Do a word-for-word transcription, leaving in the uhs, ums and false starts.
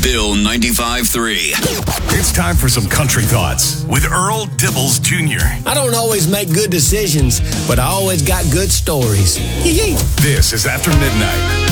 Bill ninety-five three. It's time for some country thoughts with Earl Dibbles Junior I don't always make good decisions, but I always got good stories. This is After Midnight.